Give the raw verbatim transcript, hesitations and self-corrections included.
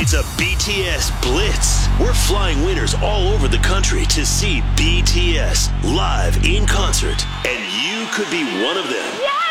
It's a B T S Blitz. We're flying winners all over the country to see B T S live in concert, and you could be one of them. Yeah!